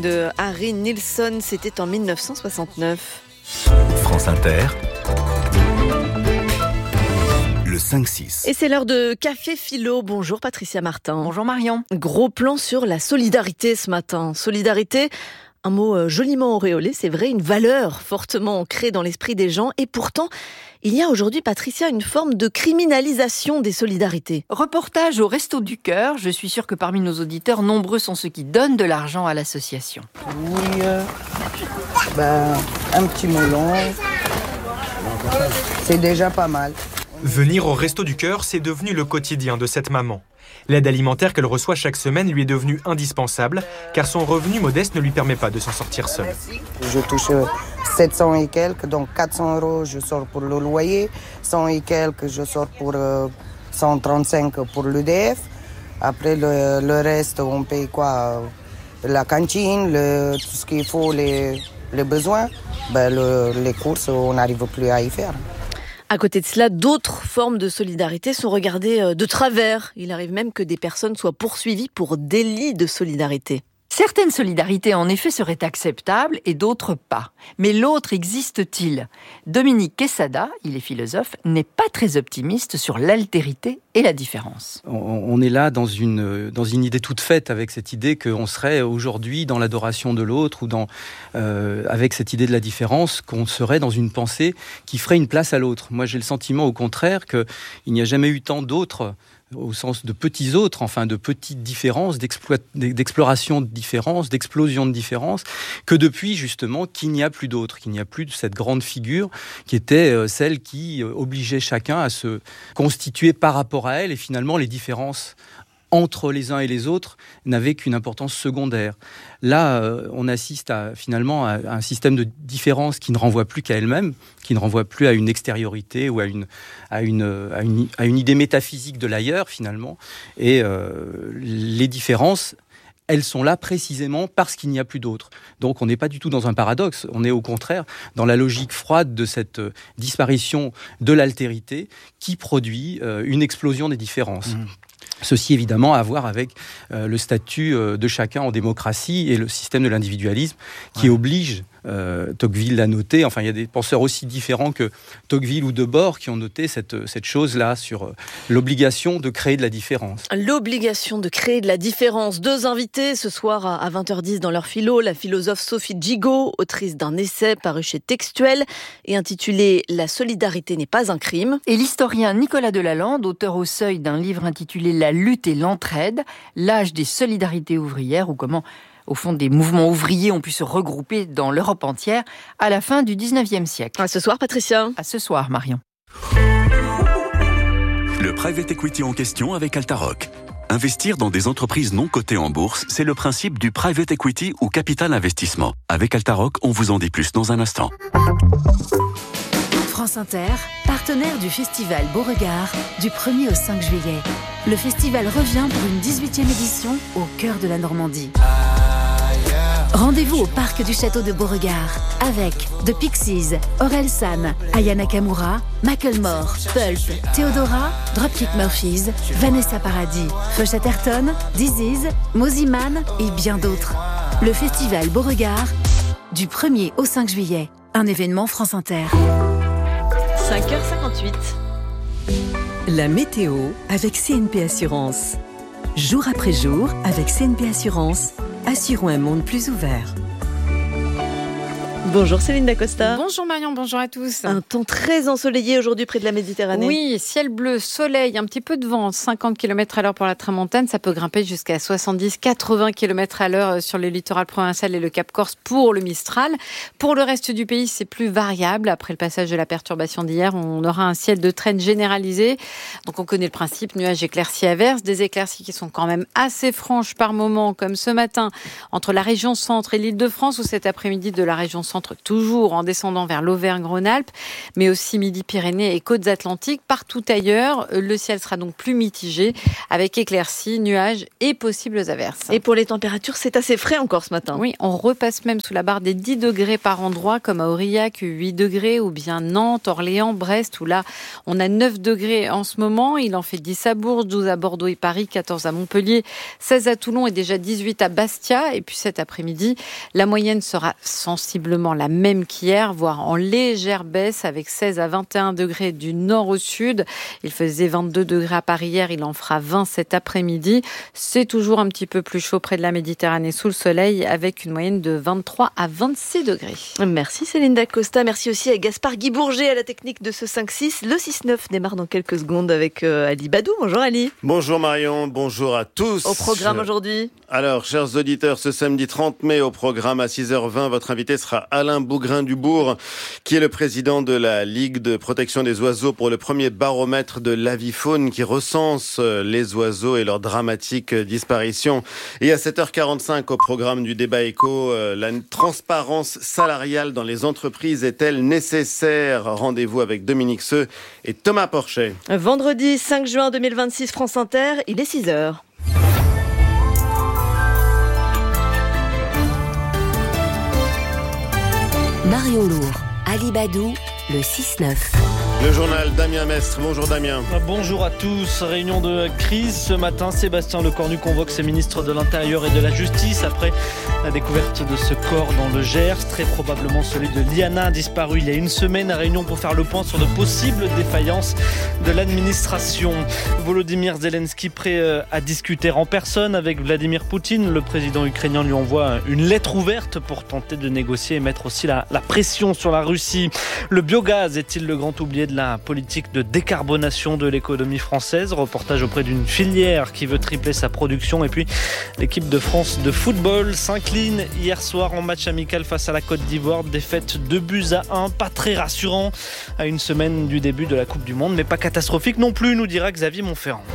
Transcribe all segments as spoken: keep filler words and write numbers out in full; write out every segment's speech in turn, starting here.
de Harry Nilsson, c'était en mille neuf cent soixante-neuf. France Inter, le cinq six. Et c'est l'heure de Café Philo. Bonjour Patricia Martin. Bonjour Marion. Gros plan sur la solidarité ce matin. Solidarité, un mot joliment auréolé, c'est vrai, une valeur fortement ancrée dans l'esprit des gens. Et pourtant, il y a aujourd'hui, Patricia, une forme de criminalisation des solidarités. Reportage au Resto du Cœur. Je suis sûre que parmi nos auditeurs, nombreux sont ceux qui donnent de l'argent à l'association. Oui, euh, ben, un petit melon, c'est déjà pas mal. Venir au Resto du Cœur, c'est devenu le quotidien de cette maman. L'aide alimentaire qu'elle reçoit chaque semaine lui est devenue indispensable, car son revenu modeste ne lui permet pas de s'en sortir seule. Je touche sept cents et quelques, donc quatre cents euros je sors pour le loyer, cent et quelques je sors pour euh, cent trente-cinq pour l'E D F. Après le, le reste, on paye quoi? La cantine, le, tout ce qu'il faut, les, les besoins. Ben le, les courses, on n'arrive plus à y faire. À côté de cela, d'autres formes de solidarité sont regardées de travers. Il arrive même que des personnes soient poursuivies pour délit de solidarité. Certaines solidarités, en effet, seraient acceptables et d'autres pas. Mais l'autre existe-t-il ? Dominique Quesada, il est philosophe, n'est pas très optimiste sur l'altérité et la différence. On est là dans une, dans une idée toute faite, avec cette idée qu'on serait aujourd'hui dans l'adoration de l'autre, ou dans, euh, avec cette idée de la différence, qu'on serait dans une pensée qui ferait une place à l'autre. Moi, j'ai le sentiment, au contraire, qu'il n'y a jamais eu tant d'autres, au sens de petits autres, enfin de petites différences, d'exploration de différences, d'explosion de différences, que depuis justement qu'il n'y a plus d'autres, qu'il n'y a plus de cette grande figure qui était celle qui obligeait chacun à se constituer par rapport à elle, et finalement les différences entre les uns et les autres n'avaient qu'une importance secondaire. Là, euh, on assiste à, finalement à, à un système de différence qui ne renvoie plus qu'à elle-même, qui ne renvoie plus à une extériorité ou à une, à une, à une, à une idée métaphysique de l'ailleurs, finalement. Et euh, les différences, elles sont là précisément parce qu'il n'y a plus d'autres. Donc on n'est pas du tout dans un paradoxe, on est au contraire dans la logique froide de cette disparition de l'altérité qui produit euh, une explosion des différences. Mmh. Ceci évidemment à voir avec euh, le statut euh, de chacun en démocratie et le système de l'individualisme qui ouais. oblige, euh, Tocqueville l'a noté, enfin il y a des penseurs aussi différents que Tocqueville ou Debord qui ont noté cette, cette chose-là sur euh, l'obligation de créer de la différence. L'obligation de créer de la différence. Deux invités ce soir à vingt heures dix dans leur philo, la philosophe Sophie Gigot, autrice d'un essai paru chez Textuel et intitulé « La solidarité n'est pas un crime ». Et l'historien Nicolas Delalande, auteur au Seuil d'un livre intitulé « La lutte et l'entraide, l'âge des solidarités ouvrières » ou comment, au fond, des mouvements ouvriers ont pu se regrouper dans l'Europe entière à la fin du dix-neuvième siècle. À ce soir, Patricia. À ce soir, Marion. Le private equity en question avec Altaroc. Investir dans des entreprises non cotées en bourse, c'est le principe du private equity ou capital investissement. Avec Altaroc, on vous en dit plus dans un instant. France Inter, partenaire du festival Beauregard du premier au cinq juillet. Le festival revient pour une dix-huitième édition au cœur de la Normandie. Rendez-vous au parc du château de Beauregard avec The Pixies, Orelsan, Aya Nakamura, Macklemore, Pulp, Theodora, Dropkick Murphys, Vanessa Paradis, Fush Atherton, Disease, Moziman et bien d'autres. Le festival Beauregard du premier au cinq juillet. Un événement France Inter. cinq heures cinquante-huit. La météo avec C N P Assurance. Jour après jour, avec C N P Assurance, assurons un monde plus ouvert. Bonjour Céline Dacosta. Bonjour Marion, bonjour à tous. Un temps très ensoleillé aujourd'hui près de la Méditerranée. Oui, ciel bleu, soleil, un petit peu de vent, cinquante kilomètres à l'heure pour la tramontane, ça peut grimper jusqu'à soixante-dix à quatre-vingts kilomètres à l'heure sur le littoral provincial et le Cap Corse pour le Mistral. Pour le reste du pays, c'est plus variable. Après le passage de la perturbation d'hier, on aura un ciel de traîne généralisé. Donc on connaît le principe, nuages éclaircis averses, des éclaircies qui sont quand même assez franches par moment, comme ce matin, entre la région centre et l'Île-de-France, ou cet après-midi de la région centre centre, toujours en descendant vers l'Auvergne-Rhône-Alpes, mais aussi Midi-Pyrénées et Côtes-Atlantiques. Partout ailleurs, le ciel sera donc plus mitigé, avec éclaircies, nuages et possibles averses. Et pour les températures, c'est assez frais encore ce matin. Oui, on repasse même sous la barre des dix degrés par endroit, comme à Aurillac, huit degrés, ou bien Nantes, Orléans, Brest, où là, on a neuf degrés en ce moment. Il en fait dix à Bourges, douze à Bordeaux et Paris, quatorze à Montpellier, seize à Toulon et déjà dix-huit à Bastia. Et puis cet après-midi, la moyenne sera sensiblement la même qu'hier, voire en légère baisse, avec seize à vingt et un degrés du nord au sud. Il faisait vingt-deux degrés à Paris hier, il en fera vingt cet après-midi. C'est toujours un petit peu plus chaud près de la Méditerranée sous le soleil, avec une moyenne de vingt-trois à vingt-six degrés. Merci Céline Dacosta, merci aussi à Gaspard Guy Bourget à la technique de ce cinq six. Le six neuf démarre dans quelques secondes avec euh, Ali Badou. Bonjour Ali. Bonjour Marion, bonjour à tous. Au programme aujourd'hui. Alors, chers auditeurs, ce samedi trente mai, au programme à six heures vingt, votre invité sera Alain Bougrain-Dubourg, qui est le président de la Ligue de protection des oiseaux pour le premier baromètre de l'avifaune qui recense les oiseaux et leur dramatique disparition. Et à sept heures quarante-cinq, au programme du débat éco, la transparence salariale dans les entreprises est-elle nécessaire? Rendez-vous avec Dominique Seux et Thomas Porchet. Vendredi cinq juin deux mille vingt-six, France Inter, il est six heures. Marion Lourd, Ali Badou, le six neuf. Le journal Damien Mestre. Bonjour Damien. Bonjour à tous. Réunion de crise ce matin. Sébastien Lecornu convoque ses ministres de l'Intérieur et de la Justice après la découverte de ce corps dans le Gers, très probablement celui de Liana, disparu il y a une semaine. Réunion pour faire le point sur de possibles défaillances de l'administration. Volodymyr Zelensky prêt à discuter en personne avec Vladimir Poutine. Le président ukrainien lui envoie une lettre ouverte pour tenter de négocier et mettre aussi la, la pression sur la Russie. Le biogaz est-il le grand oublié de la politique de décarbonation de l'économie française? Reportage auprès d'une filière qui veut tripler sa production. Et puis l'équipe de France de football s'incline hier soir en match amical face à la Côte d'Ivoire. Défaite deux buts à un, pas très rassurant à une semaine du début de la Coupe du Monde, mais pas catastrophique non plus, nous dira Xavier Montferrand.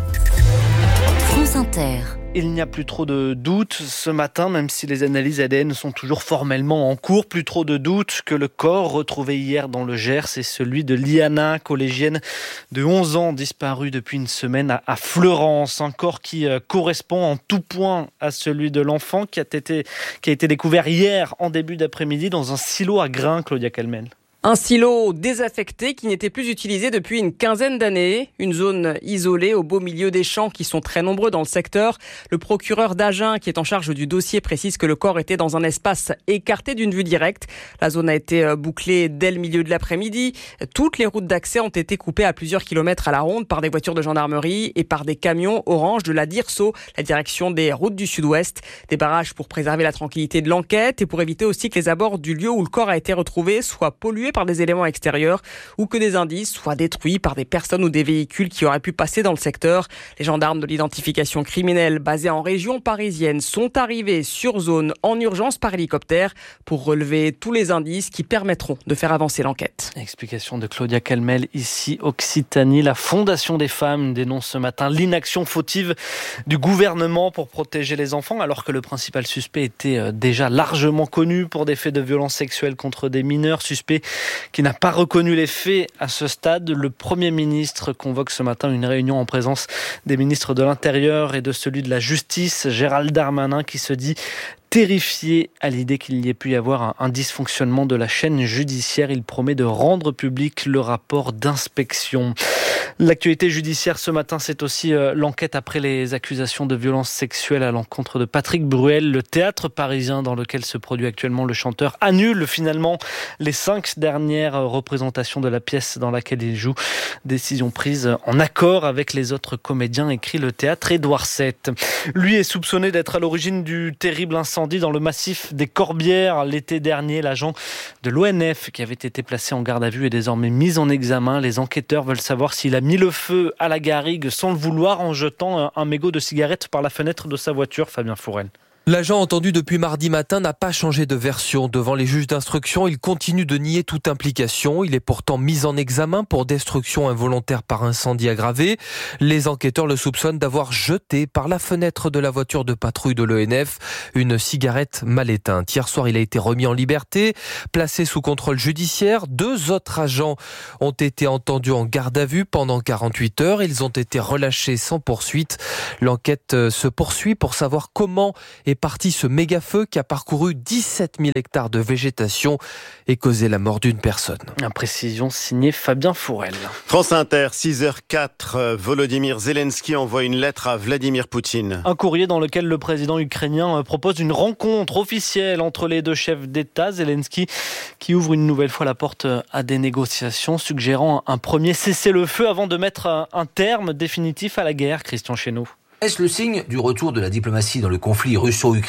France Inter. Il n'y a plus trop de doutes ce matin, même si les analyses A D N sont toujours formellement en cours. Plus trop de doutes que le corps retrouvé hier dans le Gers, c'est celui de Liana, collégienne de onze ans, disparue depuis une semaine à Fleurance. Un corps qui correspond en tout point à celui de l'enfant qui a été, qui a été découvert hier en début d'après-midi dans un silo à grains, Claudia Calmel. Un silo désaffecté qui n'était plus utilisé depuis une quinzaine d'années. Une zone isolée au beau milieu des champs qui sont très nombreux dans le secteur. Le procureur d'Agen, qui est en charge du dossier, précise que le corps était dans un espace écarté d'une vue directe. La zone a été bouclée dès le milieu de l'après-midi. Toutes les routes d'accès ont été coupées à plusieurs kilomètres à la ronde par des voitures de gendarmerie et par des camions orange de la DIRSO, la direction des routes du sud-ouest. Des barrages pour préserver la tranquillité de l'enquête et pour éviter aussi que les abords du lieu où le corps a été retrouvé soient pollués par des éléments extérieurs ou que des indices soient détruits par des personnes ou des véhicules qui auraient pu passer dans le secteur. Les gendarmes de l'identification criminelle basés en région parisienne sont arrivés sur zone en urgence par hélicoptère pour relever tous les indices qui permettront de faire avancer l'enquête. Explication de Claudia Calmel, ici Occitanie. La Fondation des femmes dénonce ce matin l'inaction fautive du gouvernement pour protéger les enfants, alors que le principal suspect était déjà largement connu pour des faits de violence sexuelle contre des mineurs. Suspect qui n'a pas reconnu les faits à ce stade. Le Premier ministre convoque ce matin une réunion en présence des ministres de l'Intérieur et de celui de la Justice. Gérald Darmanin qui se dit terrifié à l'idée qu'il y ait pu y avoir un, un dysfonctionnement de la chaîne judiciaire. Il promet de rendre public le rapport d'inspection. L'actualité judiciaire ce matin, c'est aussi euh, l'enquête après les accusations de violences sexuelles à l'encontre de Patrick Bruel. Le théâtre parisien dans lequel se produit actuellement le chanteur annule finalement les cinq dernières représentations de la pièce dans laquelle il joue. Décision prise en accord avec les autres comédiens, écrit le théâtre Édouard sept. Lui est soupçonné d'être à l'origine du terrible incendie dans le massif des Corbières l'été dernier. L'agent de l'O N F qui avait été placé en garde à vue est désormais mis en examen. Les enquêteurs veulent savoir s'il a mis le feu à la garrigue sans le vouloir en jetant un mégot de cigarette par la fenêtre de sa voiture. Fabien Fourel. L'agent entendu depuis mardi matin n'a pas changé de version. Devant les juges d'instruction, il continue de nier toute implication. Il est pourtant mis en examen pour destruction involontaire par incendie aggravé. Les enquêteurs le soupçonnent d'avoir jeté par la fenêtre de la voiture de patrouille de l'E N F une cigarette mal éteinte. Hier soir, il a été remis en liberté, placé sous contrôle judiciaire. Deux autres agents ont été entendus en garde à vue pendant quarante-huit heures. Ils ont été relâchés sans poursuite. L'enquête se poursuit pour savoir comment est parti ce méga-feu qui a parcouru dix-sept mille hectares de végétation et causé la mort d'une personne. Précision signée Fabien Fourel. France Inter, six heures quatre, Volodymyr Zelensky envoie une lettre à Vladimir Poutine. Un courrier dans lequel le président ukrainien propose une rencontre officielle entre les deux chefs d'État. Zelensky qui ouvre une nouvelle fois la porte à des négociations, suggérant un premier cessez-le-feu avant de mettre un terme définitif à la guerre. Christian Chesneau. Est-ce le signe du retour de la diplomatie dans le conflit russo-ukrainien ?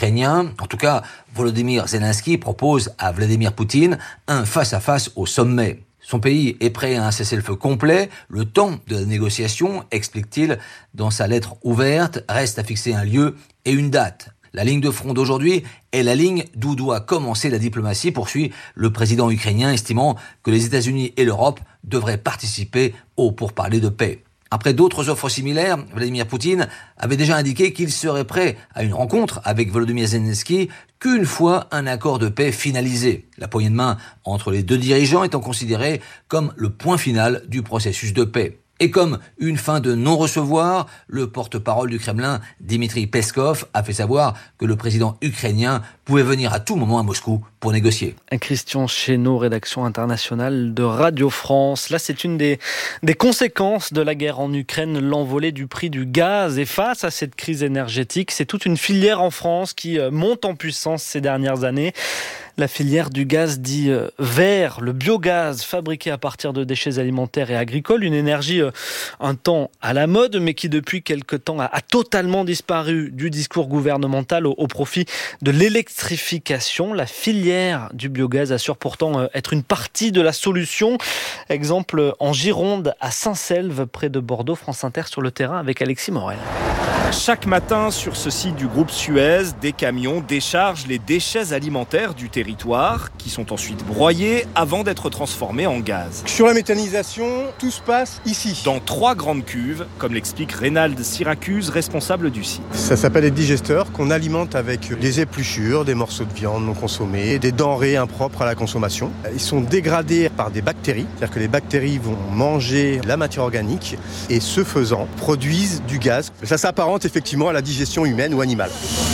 En tout cas, Volodymyr Zelensky propose à Vladimir Poutine un face-à-face au sommet. Son pays est prêt à un cessez-le-feu complet. Le temps de la négociation, explique-t-il dans sa lettre ouverte, reste à fixer un lieu et une date. La ligne de front d'aujourd'hui est la ligne d'où doit commencer la diplomatie, poursuit le président ukrainien, estimant que les États-Unis et l'Europe devraient participer aux pourparlers de paix. Après d'autres offres similaires, Vladimir Poutine avait déjà indiqué qu'il serait prêt à une rencontre avec Volodymyr Zelensky qu'une fois un accord de paix finalisé. La poignée de main entre les deux dirigeants étant considérée comme le point final du processus de paix. Et comme une fin de non-recevoir, le porte-parole du Kremlin, Dmitri Peskov, a fait savoir que le président ukrainien pouvait venir à tout moment à Moscou pour négocier. Christian Chesneau, rédaction internationale de Radio France. Là, c'est une des, des conséquences de la guerre en Ukraine, l'envolée du prix du gaz. Et face à cette crise énergétique, c'est toute une filière en France qui monte en puissance ces dernières années. La filière du gaz dit vert, le biogaz fabriqué à partir de déchets alimentaires et agricoles, une énergie un temps à la mode, mais qui depuis quelque temps a, a totalement disparu du discours gouvernemental au, au profit de l'électrification. La filière du biogaz assure pourtant être une partie de la solution. Exemple en Gironde, à Saint-Selve, près de Bordeaux. France Inter sur le terrain avec Alexis Morel. Chaque matin, sur ce site du groupe Suez, des camions déchargent les déchets alimentaires du territoire qui sont ensuite broyés avant d'être transformés en gaz. Sur la méthanisation, tout se passe ici. Dans trois grandes cuves, comme l'explique Reynald Syracuse, responsable du site. Ça s'appelle des digesteurs qu'on alimente avec des épluchures, des morceaux de viande non consommés, des denrées impropres à la consommation. Ils sont dégradés par des bactéries, c'est-à-dire que les bactéries vont manger la matière organique et ce faisant produisent du gaz. Ça s'apparente effectivement à la digestion humaine ou animale.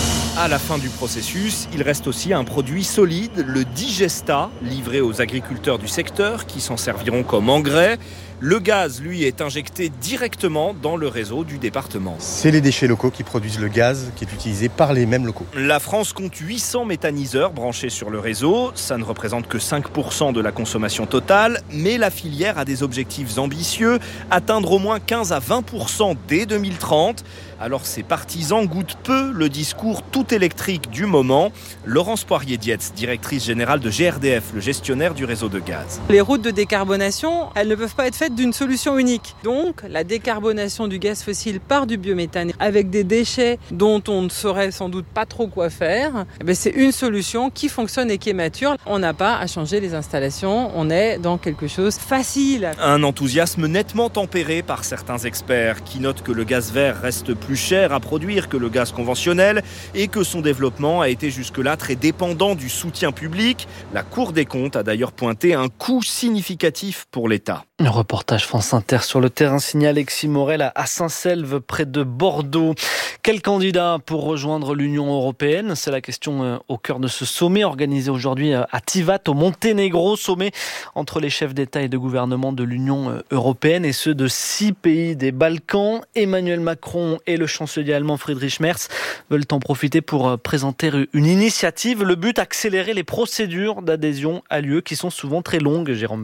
À la fin du processus, il reste aussi un produit solide, le digesta, livré aux agriculteurs du secteur qui s'en serviront comme engrais. Le gaz, lui, est injecté directement dans le réseau du département. C'est les déchets locaux qui produisent le gaz qui est utilisé par les mêmes locaux. La France compte huit cents méthaniseurs branchés sur le réseau. Ça ne représente que cinq pour cent de la consommation totale, mais la filière a des objectifs ambitieux, atteindre au moins quinze à vingt pour cent dès deux mille trente. Alors ses partisans goûtent peu le discours tout électrique du moment. Laurence Poirier-Dietz, directrice générale de G R D F, le gestionnaire du réseau de gaz. Les routes de décarbonation, elles ne peuvent pas être faites d'une solution unique. Donc la décarbonation du gaz fossile par du biométhane avec des déchets dont on ne saurait sans doute pas trop quoi faire, eh bien, c'est une solution qui fonctionne et qui est mature. On n'a pas à changer les installations, on est dans quelque chose de facile. Un enthousiasme nettement tempéré par certains experts qui notent que le gaz vert reste plus cher à produire que le gaz conventionnel et que son développement a été jusque-là très dépendant du soutien public. La Cour des comptes a d'ailleurs pointé un coût significatif pour l'État. Le reportage France Inter sur le terrain signé Alexis Morel à Saint-Selve près de Bordeaux. Quel candidat pour rejoindre l'Union européenne ? C'est la question au cœur de ce sommet organisé aujourd'hui à Tivat au Monténégro. Sommet entre les chefs d'État et de gouvernement de l'Union européenne et ceux de six pays des Balkans. Emmanuel Macron et le chancelier allemand Friedrich Merz veulent en profiter pour présenter une initiative. Le but, accélérer les procédures d'adhésion à l'U E qui sont souvent très longues, Jérôme Val.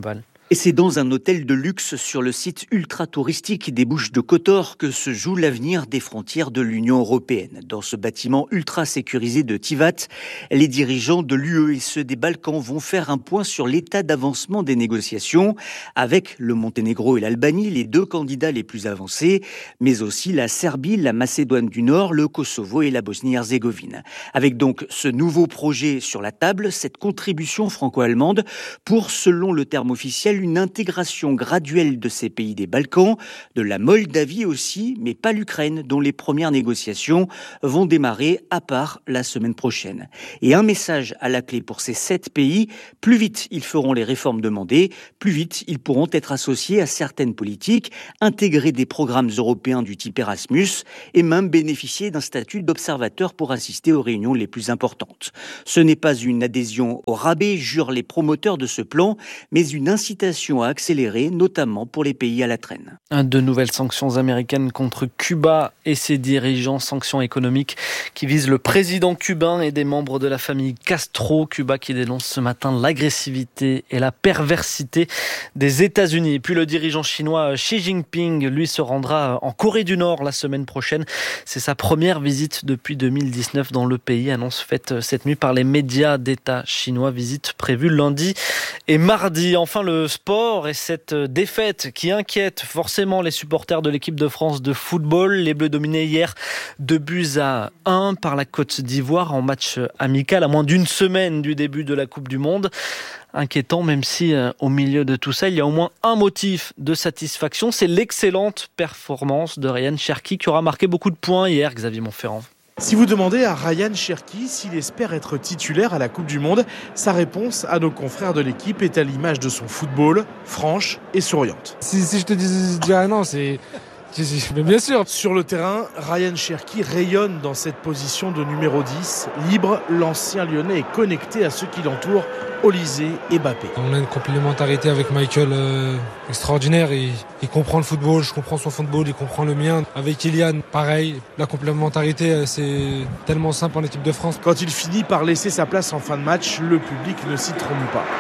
Et c'est dans un hôtel de luxe sur le site ultra-touristique des Bouches-de-Kotor que se joue l'avenir des frontières de l'Union européenne. Dans ce bâtiment ultra-sécurisé de Tivat, les dirigeants de l'U E et ceux des Balkans vont faire un point sur l'état d'avancement des négociations avec le Monténégro et l'Albanie, les deux candidats les plus avancés, mais aussi la Serbie, la Macédoine du Nord, le Kosovo et la Bosnie-Herzégovine. Avec donc ce nouveau projet sur la table, cette contribution franco-allemande pour, selon le terme officiel, une intégration graduelle de ces pays des Balkans, de la Moldavie aussi, mais pas l'Ukraine, dont les premières négociations vont démarrer à part la semaine prochaine. Et un message à la clé pour ces sept pays, plus vite ils feront les réformes demandées, plus vite ils pourront être associés à certaines politiques, intégrer des programmes européens du type Erasmus et même bénéficier d'un statut d'observateur pour assister aux réunions les plus importantes. Ce n'est pas une adhésion au rabais, jurent les promoteurs de ce plan, mais une incitation à accélérer, notamment pour les pays à la traîne. De nouvelles sanctions américaines contre Cuba et ses dirigeants, sanctions économiques qui visent le président cubain et des membres de la famille Castro. Cuba qui dénonce ce matin l'agressivité et la perversité des États-Unis. Puis le dirigeant chinois Xi Jinping, lui, se rendra en Corée du Nord la semaine prochaine. C'est sa première visite depuis deux mille dix-neuf dans le pays, annonce faite cette nuit par les médias d'État chinois. Visite prévue lundi et mardi. Enfin, le sport et cette défaite qui inquiète forcément les supporters de l'équipe de France de football. Les Bleus dominés hier deux buts à un par la Côte d'Ivoire en match amical à moins d'une semaine du début de la Coupe du Monde. Inquiétant, même si euh, au milieu de tout ça, il y a au moins un motif de satisfaction, c'est l'excellente performance de Ryan Cherki qui aura marqué beaucoup de points hier, Xavier Montferrand. Si vous demandez à Ryan Cherki s'il espère être titulaire à la Coupe du Monde, sa réponse à nos confrères de l'équipe est à l'image de son football, franche et souriante. Si, si je te dis déjà non, c'est... Mais bien sûr. Sur le terrain, Ryan Cherki rayonne dans cette position de numéro dix. Libre, l'ancien Lyonnais est connecté à ceux qui l'entourent, Olysée et Mbappé. On a une complémentarité avec Michael euh, extraordinaire. Il, il comprend le football, je comprends son football, il comprend le mien. Avec Kylian, pareil. La complémentarité, c'est tellement simple en équipe de France. Quand il finit par laisser sa place en fin de match, le public ne s'y trompe pas.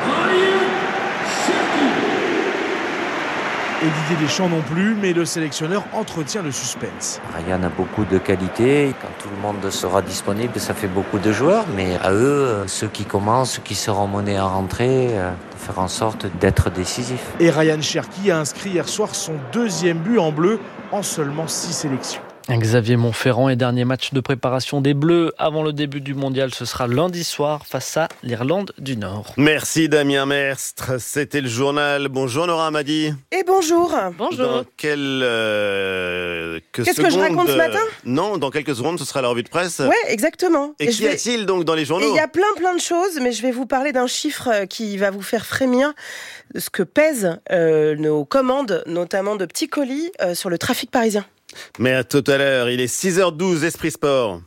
Et Didier Deschamps non plus, mais le sélectionneur entretient le suspense. Ryan a beaucoup de qualités. Quand tout le monde sera disponible, ça fait beaucoup de joueurs. Mais à eux, ceux qui commencent, ceux qui seront menés à rentrer, de faire en sorte d'être décisifs. Et Ryan Cherki a inscrit hier soir son deuxième but en bleu en seulement six sélections. Xavier Montferrand et dernier match de préparation des Bleus avant le début du mondial, ce sera lundi soir face à l'Irlande du Nord. Merci Damien Merstre, c'était le journal. Bonjour Nora Amadi. Et bonjour. Bonjour. Dans quelle, euh, que Qu'est-ce seconde, que je raconte ce matin ? Non, dans quelques secondes ce sera la revue de presse. Ouais, exactement. Et, et qu'y vais... a-t-il donc dans les journaux ? Il y a plein plein de choses, mais je vais vous parler d'un chiffre qui va vous faire frémir de ce que pèsent euh, nos commandes, notamment de petits colis, euh, sur le trafic parisien. Mais à tout à l'heure, il est six heures douze, Esprit Sport.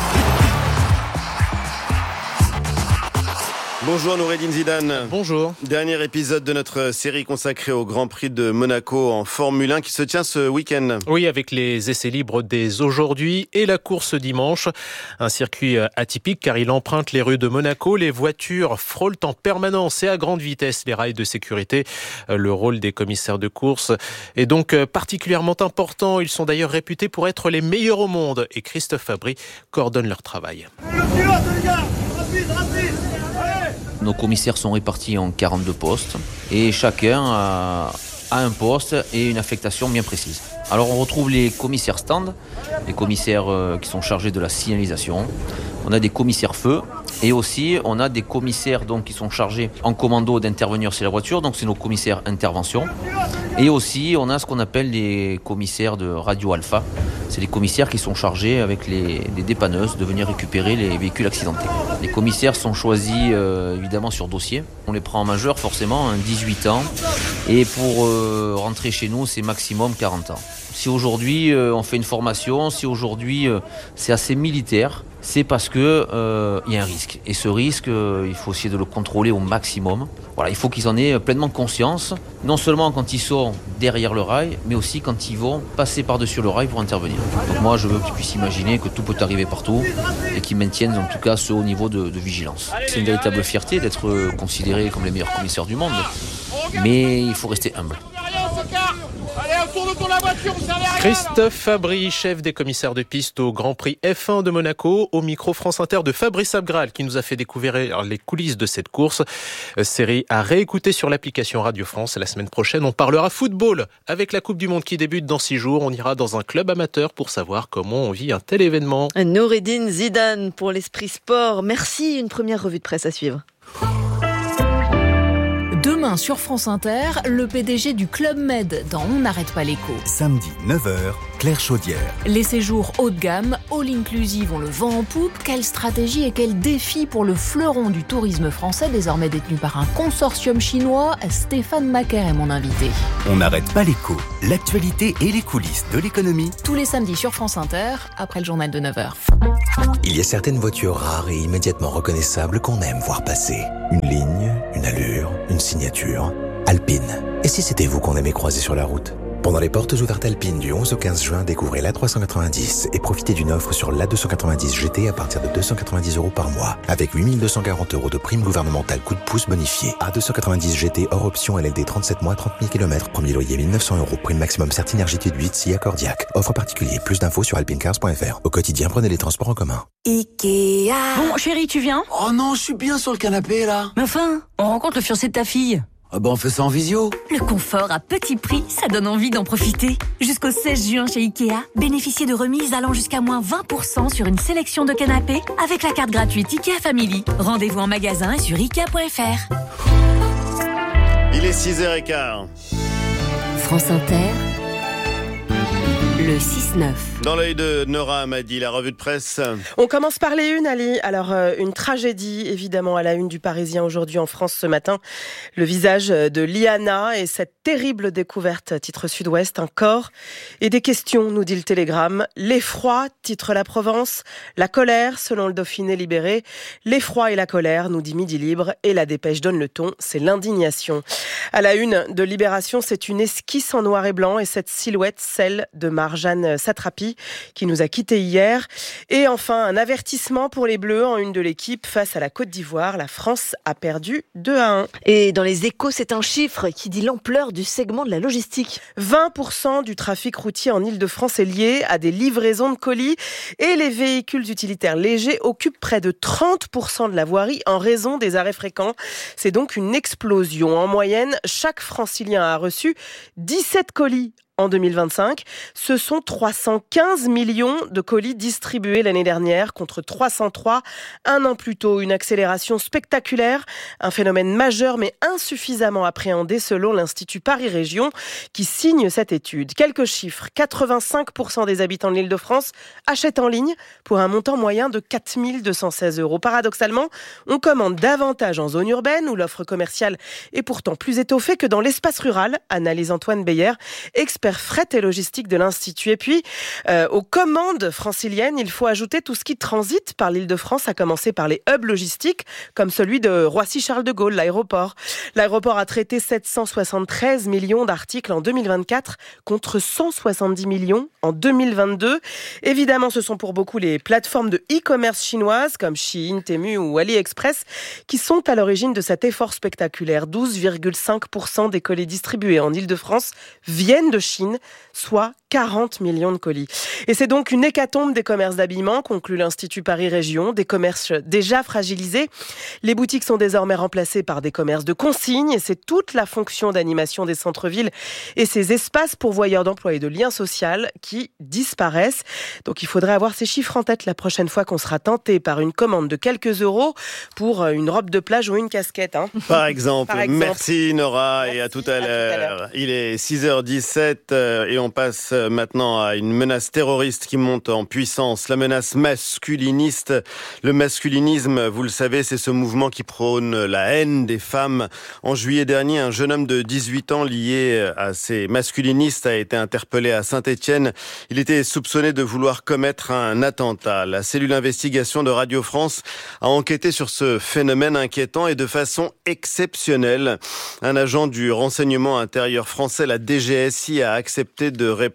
Bonjour Noureddine Zidane. Bonjour. Dernier épisode de notre série consacrée au Grand Prix de Monaco en Formule un qui se tient ce week-end. Oui, avec les essais libres dès aujourd'hui et la course dimanche. Un circuit atypique car il emprunte les rues de Monaco. Les voitures frôlent en permanence et à grande vitesse les rails de sécurité. Le rôle des commissaires de course est donc particulièrement important. Ils sont d'ailleurs réputés pour être les meilleurs au monde et Christophe Fabry coordonne leur travail. Le pilote, les gars, rapide, rapide. Nos commissaires sont répartis en quarante-deux postes et chacun a, a un poste et une affectation bien précise. Alors on retrouve les commissaires stand, les commissaires euh, qui sont chargés de la signalisation. On a des commissaires feu et aussi on a des commissaires donc, qui sont chargés en commando d'intervenir sur la voiture, donc c'est nos commissaires intervention. Et aussi on a ce qu'on appelle les commissaires de radio alpha. C'est les commissaires qui sont chargés avec les, les dépanneuses de venir récupérer les véhicules accidentés. Les commissaires sont choisis euh, évidemment sur dossier. On les prend en majeur forcément, hein, dix-huit ans. Et pour euh, rentrer chez nous, c'est maximum quarante ans. Si aujourd'hui euh, on fait une formation, si aujourd'hui euh, c'est assez militaire, c'est parce que euh, y a un risque. Et ce risque, euh, il faut essayer de le contrôler au maximum. Voilà, il faut qu'ils en aient pleinement conscience, non seulement quand ils sont derrière le rail, mais aussi quand ils vont passer par-dessus le rail pour intervenir. Donc moi, je veux qu'ils puissent imaginer que tout peut arriver partout et qu'ils maintiennent en tout cas ce haut niveau de, de vigilance. C'est une véritable fierté d'être considéré comme les meilleurs commissaires du monde. mais il faut rester humble. Christophe Fabry, chef des commissaires de piste au Grand Prix F un de Monaco, au micro France Inter de Fabrice Abgral, qui nous a fait découvrir les coulisses de cette course. Série à réécouter sur l'application Radio France. La semaine prochaine, on parlera football avec la Coupe du Monde qui débute dans six jours. On ira dans un club amateur pour savoir comment on vit un tel événement. Noureddine Zidane pour l'Esprit Sport. Merci, une première revue de presse à suivre. Demain sur France Inter, le P D G du Club Med dans On n'arrête pas l'écho. Samedi neuf heures, Claire Chaudière. Les séjours haut de gamme, all inclusive ont le vent en poupe. Quelle stratégie et quel défi pour le fleuron du tourisme français, désormais détenu par un consortium chinois. Stéphane Macaire est mon invité. On n'arrête pas l'écho. L'actualité et les coulisses de l'économie. Tous les samedis sur France Inter, après le journal de neuf heures. Il y a certaines voitures rares et immédiatement reconnaissables qu'on aime voir passer. Une ligne, une allure, une signature. Alpine. Et si c'était vous qu'on aimait croiser sur la route ? Pendant les portes ouvertes Alpine du onze au quinze juin, découvrez l'A trois cent quatre-vingt-dix et profitez d'une offre sur l'A deux cent quatre-vingt-dix G T à partir de deux cent quatre-vingt-dix euros par mois, avec huit mille deux cent quarante euros de prime gouvernementale coup de pouce bonifié. A deux cent quatre-vingt-dix G T hors option L L D trente-sept mois, trente mille kilomètres, premier loyer mille neuf cents euros, prime maximum Certinergie huit, S I A Cordiac. Offre particulier, plus d'infos sur alpinecars point f r. Au quotidien, prenez les transports en commun. Ikea. Bon, chérie, tu viens ? Oh non, je suis bien sur le canapé, là. Mais enfin, on rencontre le fiancé de ta fille. Ah bah on fait ça en visio. Le confort à petit prix, ça donne envie d'en profiter. Jusqu'au seize juin chez Ikea, bénéficiez de remises allant jusqu'à moins vingt pour cent sur une sélection de canapés avec la carte gratuite Ikea Family. Rendez-vous en magasin et sur ikea point f r. Il est six heures quinze. France Inter, le six neuf. Dans l'œil de Nora Amadi, la revue de presse. On commence par les unes, Ali. Alors, euh, une tragédie, évidemment, à la une du Parisien aujourd'hui en France ce matin. Le visage de Liana et cette terrible découverte, titre Sud-Ouest, un corps et des questions, nous dit le Télégramme. L'effroi, titre La Provence. La colère, selon le Dauphiné libéré. L'effroi et la colère, nous dit Midi Libre. Et la Dépêche donne le ton, c'est l'indignation. À la une de Libération, c'est une esquisse en noir et blanc et cette silhouette, celle de Marjane Satrapi, qui nous a quittés hier. Et enfin, un avertissement pour les Bleus en une de l'équipe face à la Côte d'Ivoire. La France a perdu deux à un. Et dans les Échos, c'est un chiffre qui dit l'ampleur du segment de la logistique. vingt pour cent du trafic routier en Ile-de-France est lié à des livraisons de colis et les véhicules utilitaires légers occupent près de trente pour cent de la voirie en raison des arrêts fréquents. C'est donc une explosion. En moyenne, chaque francilien a reçu dix-sept colis en deux mille vingt-cinq, ce sont trois cent quinze millions de colis distribués l'année dernière contre trois cent trois un an plus tôt. Une accélération spectaculaire, un phénomène majeur mais insuffisamment appréhendé selon l'Institut Paris Région qui signe cette étude. Quelques chiffres, quatre-vingt-cinq pour cent des habitants de l'Île-de-France achètent en ligne pour un montant moyen de quatre mille deux cent seize euros. Paradoxalement, on commande davantage en zone urbaine où l'offre commerciale est pourtant plus étoffée que dans l'espace rural, analyse Antoine Beyer, expert fret et logistique de l'Institut. Et puis, euh, aux commandes franciliennes, il faut ajouter tout ce qui transite par l'Île-de-France, à commencer par les hubs logistiques, comme celui de Roissy-Charles de Gaulle, l'aéroport. L'aéroport a traité sept cent soixante-treize millions d'articles en deux mille vingt-quatre, contre cent soixante-dix millions en deux mille vingt-deux. Évidemment, ce sont pour beaucoup les plateformes de e-commerce chinoises, comme Shein, Temu ou AliExpress, qui sont à l'origine de cet effort spectaculaire. douze virgule cinq pour cent des colis distribués en Île-de-France viennent de Chine, soit quarante millions de colis. Et c'est donc une hécatombe des commerces d'habillement, conclut l'Institut Paris Région, des commerces déjà fragilisés. Les boutiques sont désormais remplacées par des commerces de consigne et c'est toute la fonction d'animation des centres-villes et ces espaces pourvoyeurs d'emploi et de liens sociaux qui disparaissent. Donc il faudrait avoir ces chiffres en tête la prochaine fois qu'on sera tenté par une commande de quelques euros pour une robe de plage ou une casquette. Hein. Par exemple. Par exemple. Merci Nora. Merci, et à tout à, à l'heure. Tout à l'heure. Il est six heures dix-sept et on passe maintenant à une menace terroriste qui monte en puissance, la menace masculiniste. Le masculinisme, vous le savez, c'est ce mouvement qui prône la haine des femmes. En juillet dernier, un jeune homme de dix-huit ans lié à ces masculinistes a été interpellé à Saint-Étienne. Il était soupçonné de vouloir commettre un attentat. La cellule d'investigation de Radio France a enquêté sur ce phénomène inquiétant et de façon exceptionnelle. Un agent du renseignement intérieur français, la D G S I, a accepté de répondre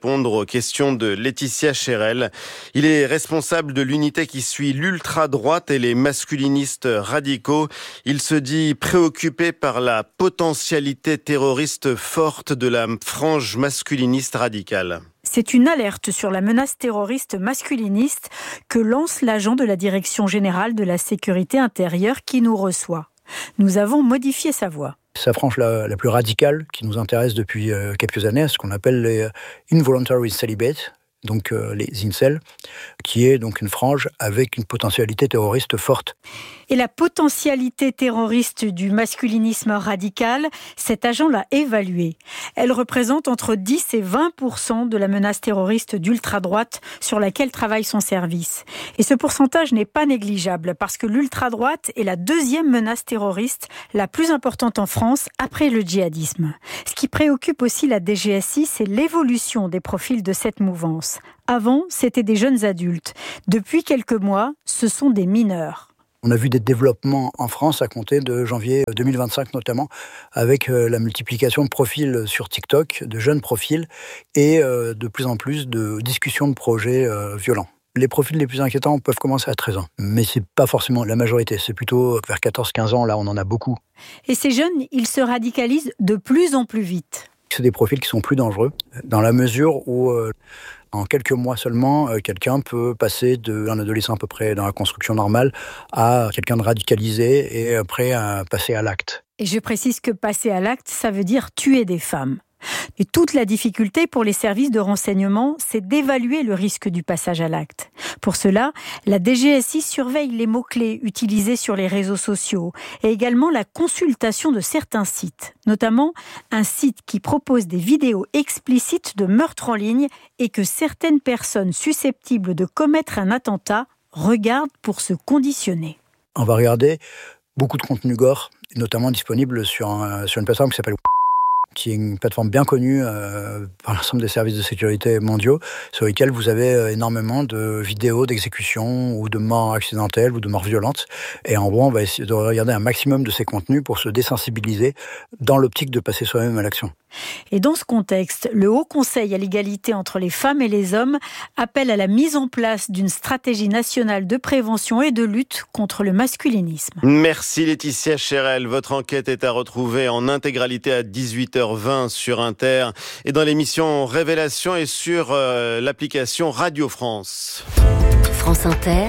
répondre aux questions de Laetitia Chérel. Il est responsable de l'unité qui suit l'ultra-droite et les masculinistes radicaux. Il se dit préoccupé par la potentialité terroriste forte de la frange masculiniste radicale. C'est une alerte sur la menace terroriste masculiniste que lance l'agent de la Direction générale de la sécurité intérieure qui nous reçoit. Nous avons modifié sa voix. Sa frange la, la plus radicale qui nous intéresse depuis euh, quelques années, ce qu'on appelle les involuntary celibate, donc euh, les incels, qui est donc une frange avec une potentialité terroriste forte. Et la potentialité terroriste du masculinisme radical, cet agent l'a évaluée. Elle représente entre dix et vingt pour cent de la menace terroriste d'ultra-droite sur laquelle travaille son service. Et ce pourcentage n'est pas négligeable parce que l'ultra-droite est la deuxième menace terroriste la plus importante en France après le djihadisme. Ce qui préoccupe aussi la D G S I, c'est l'évolution des profils de cette mouvance. Avant, c'était des jeunes adultes. Depuis quelques mois, ce sont des mineurs. On a vu des développements en France à compter de janvier deux mille vingt-cinq notamment, avec la multiplication de profils sur TikTok, de jeunes profils, et de plus en plus de discussions de projets violents. Les profils les plus inquiétants peuvent commencer à treize ans, mais c'est pas forcément la majorité, c'est plutôt vers quatorze quinze ans, là on en a beaucoup. Et ces jeunes, ils se radicalisent de plus en plus vite. C'est des profils qui sont plus dangereux, dans la mesure où... Euh, En quelques mois seulement, quelqu'un peut passer d'un adolescent à peu près dans la construction normale à quelqu'un de radicalisé et après à passer à l'acte. Et je précise que passer à l'acte, ça veut dire tuer des femmes. Et toute la difficulté pour les services de renseignement, c'est d'évaluer le risque du passage à l'acte. Pour cela, la D G S I surveille les mots-clés utilisés sur les réseaux sociaux et également la consultation de certains sites, notamment un site qui propose des vidéos explicites de meurtres en ligne et que certaines personnes susceptibles de commettre un attentat regardent pour se conditionner. On va regarder beaucoup de contenu gore, notamment disponible sur, un, sur une plateforme qui s'appelle qui est une plateforme bien connue euh, par l'ensemble des services de sécurité mondiaux, sur lesquels vous avez euh, énormément de vidéos d'exécutions ou de morts accidentelles ou de morts violentes. Et en gros, on va essayer de regarder un maximum de ces contenus pour se désensibiliser dans l'optique de passer soi-même à l'action. Et dans ce contexte, le Haut Conseil à l'égalité entre les femmes et les hommes appelle à la mise en place d'une stratégie nationale de prévention et de lutte contre le masculinisme. Merci Laetitia Chérel. Votre enquête est à retrouver en intégralité à dix-huit heures vingt sur Inter et dans l'émission Révélation et sur euh, l'application Radio France. France Inter,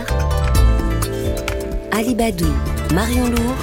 Alibadou, Marion Lourd,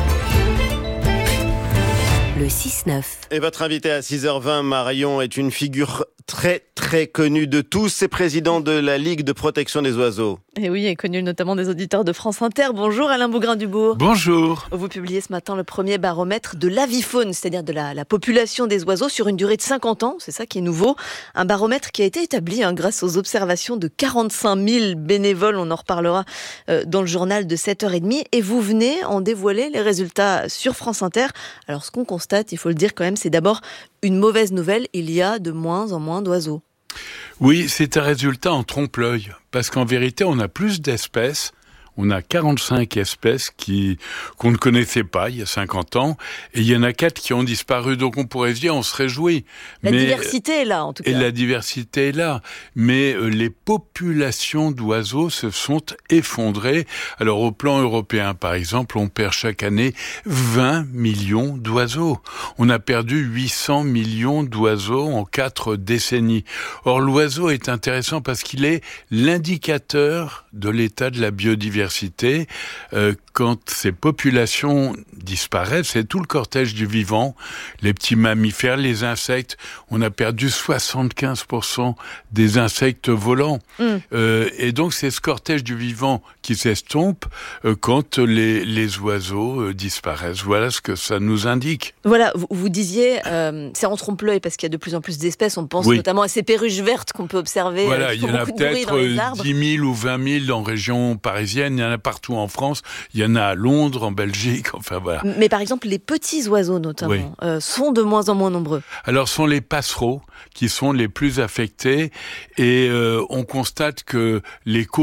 le six neuf. Et votre invité à six heures vingt, Marion, est une figure très très connue de tous. C'est président de la Ligue de protection des oiseaux. Et oui, est connu notamment des auditeurs de France Inter. Bonjour Alain Bougrain-Dubourg. Bonjour. Vous publiez ce matin le premier baromètre de l'avifaune, c'est-à-dire de la, la population des oiseaux sur une durée de cinquante ans. C'est ça qui est nouveau. Un baromètre qui a été établi hein, grâce aux observations de quarante-cinq mille bénévoles. On en reparlera euh, dans le journal de sept heures trente. Et vous venez en dévoiler les résultats sur France Inter. Alors ce qu'on constate, il faut le dire quand même, c'est d'abord une mauvaise nouvelle. Il y a de moins en moins d'oiseaux. Oui, c'est un résultat en trompe-l'œil, parce qu'en vérité, on a plus d'espèces. On a quarante-cinq espèces qui, qu'on ne connaissait pas il y a cinquante ans, et il y en a quatre qui ont disparu, donc on pourrait se dire, on se réjouit. La mais, diversité est là, en tout cas. Et la diversité est là, mais euh, les populations d'oiseaux se sont effondrées. Alors au plan européen, par exemple, on perd chaque année vingt millions d'oiseaux. On a perdu huit cents millions d'oiseaux en quatre décennies. Or l'oiseau est intéressant parce qu'il est l'indicateur de l'état de la biodiversité. Euh, quand ces populations disparaissent, c'est tout le cortège du vivant, les petits mammifères, les insectes. On a perdu soixante-quinze pour cent des insectes volants. Mm. Euh, et donc c'est ce cortège du vivant qui s'estompe euh, quand les, les oiseaux euh, disparaissent. Voilà ce que ça nous indique. Voilà, vous, vous disiez, euh, c'est en trompe-l'œil parce qu'il y a de plus en plus d'espèces. On pense oui. notamment à ces perruches vertes qu'on peut observer. Voilà, euh, il y en a peut-être dix mille ou vingt mille en région parisienne. Il y en a partout en France. Il y en a à Londres, en Belgique, enfin voilà. Mais par exemple, les petits oiseaux notamment oui. euh, sont de moins en moins nombreux. Alors, ce sont les passereaux qui sont les plus affectés et euh, on constate que les causes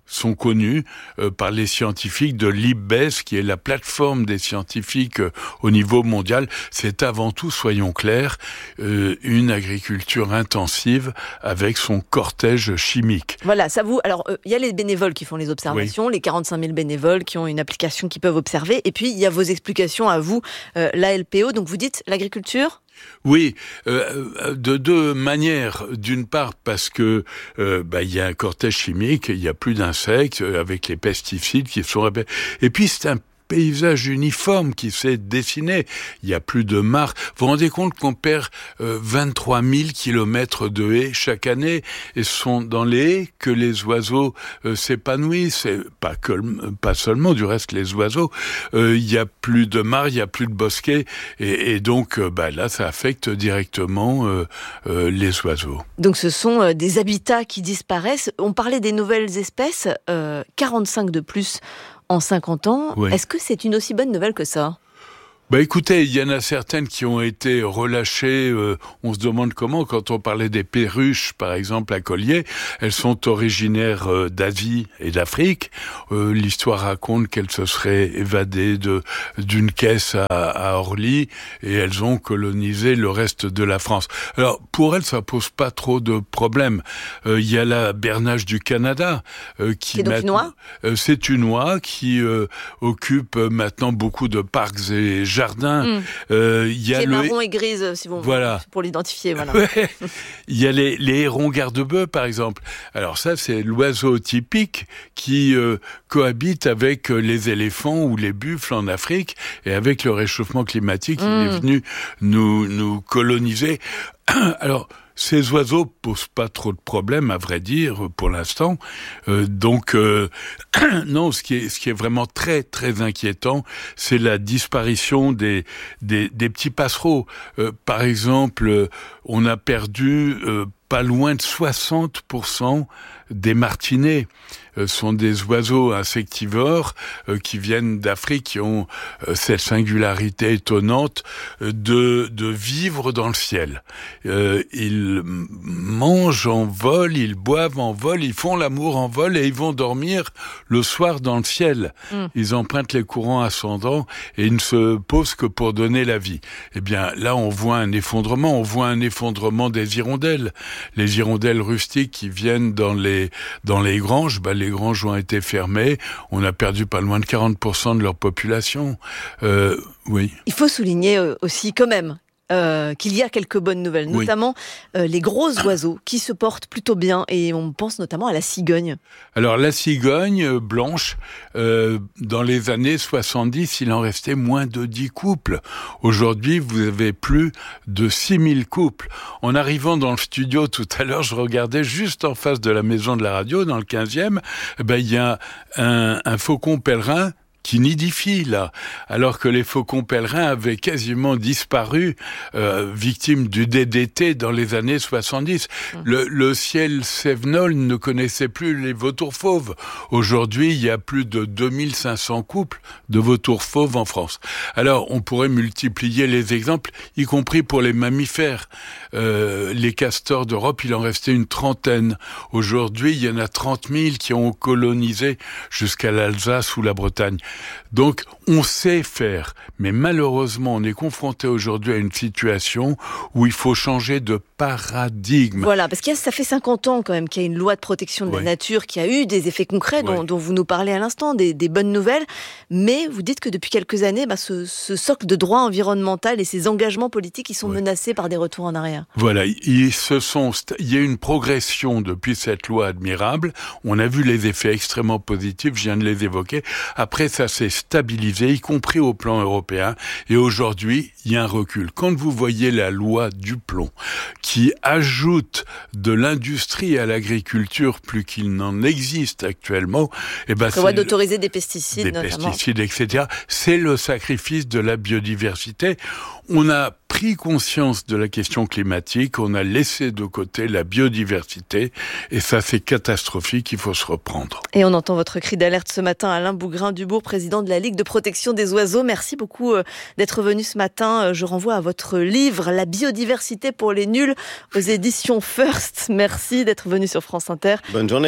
sont connus euh, par les scientifiques de l'I B E S, qui est la plateforme des scientifiques euh, au niveau mondial. C'est avant tout, soyons clairs, euh, une agriculture intensive avec son cortège chimique. Voilà, ça vous... Alors, il euh, y a les bénévoles qui font les observations, oui. les quarante-cinq mille bénévoles qui ont une application qui peuvent observer, et puis il y a vos explications à vous, euh, l'A L P O. Donc vous dites l'agriculture ? Oui, euh, de deux manières. D'une part, parce que euh, bah, y a un cortège chimique, il y a plus d'insectes euh, avec les pesticides qui sont... Et puis c'est un paysage uniforme qui s'est dessiné. Il y a plus de mares. Vous vous rendez compte qu'on perd euh, vingt-trois mille kilomètres de haies chaque année, et ce sont dans les haies que les oiseaux euh, s'épanouissent. Et pas, que, pas seulement, du reste, les oiseaux. Euh, il y a plus de mares, il y a plus de bosquets, et, et donc euh, bah, là, ça affecte directement euh, euh, les oiseaux. Donc ce sont euh, des habitats qui disparaissent. On parlait des nouvelles espèces, euh, quarante-cinq de plus en cinquante ans, oui. Est-ce que c'est une aussi bonne nouvelle que ça ? Bah écoutez, il y en a certaines qui ont été relâchées, euh, on se demande comment, quand on parlait des perruches, par exemple, à Collier, elles sont originaires euh, d'Asie et d'Afrique. Euh, l'histoire raconte qu'elles se seraient évadées de, d'une caisse à, à Orly, et elles ont colonisé le reste de la France. Alors, pour elles, ça pose pas trop de problèmes. Euh, il y a la bernache du Canada, euh, qui... C'est donc une oie ? euh, C'est une oie qui euh, occupe maintenant beaucoup de parcs et jardin. Mmh. Euh, y a qui est le... marron et grise, si vous voilà. pour l'identifier. Voilà. Ouais. Il y a les, les hérons garde-bœufs, par exemple. Alors ça, c'est l'oiseau typique qui euh, cohabite avec les éléphants ou les buffles en Afrique, et avec le réchauffement climatique, mmh. il est venu nous, nous coloniser. Alors, ces oiseaux posent pas trop de problèmes, à vrai dire, pour l'instant. Euh, donc, euh, non, ce qui est, ce qui est vraiment très, très inquiétant, c'est la disparition des, des, des petits passereaux. Euh, par exemple, on a perdu euh, pas loin de soixante pour cent des martinets. Euh, sont des oiseaux insectivores euh, qui viennent d'Afrique, qui ont euh, cette singularité étonnante euh, de, de vivre dans le ciel. Euh, ils mangent en vol, ils boivent en vol, ils font l'amour en vol, et ils vont dormir le soir dans le ciel. Mm. Ils empruntent les courants ascendants et ils ne se posent que pour donner la vie. Eh bien, là, on voit un effondrement. On voit un effondrement des hirondelles. Les hirondelles rustiques qui viennent dans les, dans les granges, bah, les granges ont été fermées, on a perdu pas loin de quarante pour cent de leur population. Euh, oui. Il faut souligner aussi quand même euh, qu'il y a quelques bonnes nouvelles, oui. notamment euh, les gros oiseaux qui se portent plutôt bien, et on pense notamment à la cigogne. Alors la cigogne blanche, euh, dans les années soixante-dix, il en restait moins de dix couples. Aujourd'hui, vous avez plus de six mille couples. En arrivant dans le studio tout à l'heure, je regardais juste en face de la maison de la radio, dans le quinzième, ben, il y a un, un faucon pèlerin qui nidifie, là, alors que les faucons pèlerins avaient quasiment disparu, euh, victimes du D D T dans les années soixante-dix. Mmh. Le, le ciel cévenol ne connaissait plus les vautours fauves. Aujourd'hui, il y a plus de deux mille cinq cents couples de vautours fauves en France. Alors, on pourrait multiplier les exemples, y compris pour les mammifères. Euh, les castors d'Europe, il en restait une trentaine. Aujourd'hui, il y en a trente mille qui ont colonisé jusqu'à l'Alsace ou la Bretagne. Donc, on sait faire, mais malheureusement, on est confronté aujourd'hui à une situation où il faut changer de paradigme. Voilà, parce que ça fait cinquante ans quand même qu'il y a une loi de protection de ouais. la nature qui a eu des effets concrets dont, ouais. dont vous nous parlez à l'instant, des, des bonnes nouvelles, mais vous dites que depuis quelques années, bah, ce, ce socle de droit environnemental et ces engagements politiques, ils sont ouais. menacés par des retours en arrière. Voilà, ils se sont, il y a une progression depuis cette loi admirable. On a vu les effets extrêmement positifs, je viens de les évoquer. Après, ça s'est stabilisé, y compris au plan européen. Et aujourd'hui, il y a un recul. Quand vous voyez la loi du plomb, qui ajoute de l'industrie à l'agriculture plus qu'il n'en existe actuellement, eh ben, c'est loi d'autoriser des pesticides, des notamment. pesticides, et cetera. C'est le sacrifice de la biodiversité. On a pris conscience de la question climatique, on a laissé de côté la biodiversité, et ça c'est catastrophique, il faut se reprendre. Et on entend votre cri d'alerte ce matin, Alain Bougrain-Dubourg, président de la Ligue de protection des oiseaux. Merci beaucoup d'être venu ce matin. Je renvoie à votre livre, La biodiversité pour les nuls, aux éditions First. Merci d'être venu sur France Inter. Bonne journée.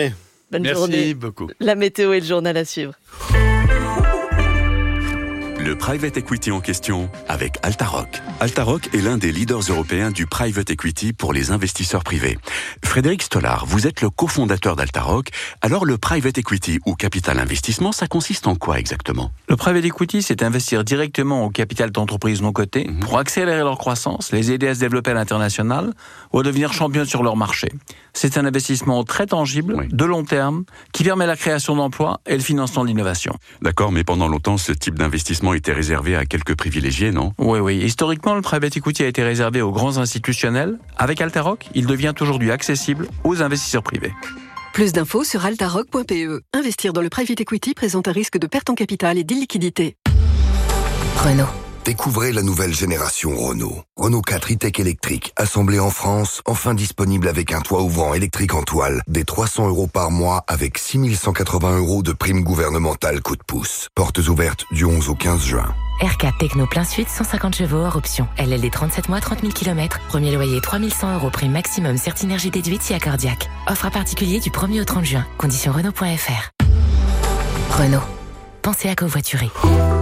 Bonne Merci journée. beaucoup. La météo et le journal à suivre. Le private equity en question avec Altaroc. Altaroc est l'un des leaders européens du private equity pour les investisseurs privés. Frédéric Stollard, vous êtes le cofondateur d'Altaroc. Alors le private equity ou capital investissement, ça consiste en quoi exactement ? Le private equity, c'est investir directement au capital d'entreprises non cotées mmh. pour accélérer leur croissance, les aider à se développer à l'international ou à devenir champions sur leur marché. C'est un investissement très tangible, oui. de long terme, qui permet la création d'emplois et le financement de l'innovation. D'accord, mais pendant longtemps, ce type d'investissement était réservé à quelques privilégiés, non ? Oui, oui. Historiquement, le private equity a été réservé aux grands institutionnels. Avec Altaroc, il devient aujourd'hui accessible aux investisseurs privés. Plus d'infos sur altaroc point p e. Investir dans le private equity présente un risque de perte en capital et d'illiquidité. Renault. Découvrez la nouvelle génération Renault. Renault quatre e-Tech électrique, assemblé en France, enfin disponible avec un toit ouvrant électrique en toile, des trois cents euros par mois avec six mille cent quatre-vingts euros de prime gouvernementale coup de pouce. Portes ouvertes du onze au quinze juin. R quatre Techno plein sud, cent cinquante chevaux hors option. L L D trente-sept mois, trente mille kilomètres. Premier loyer trois mille cent euros, prime maximum, Certinergie déduite si accordiaque. Offre à particulier du premier au trente juin. Conditions Renault point F R. Renault. Pensez à covoiturer.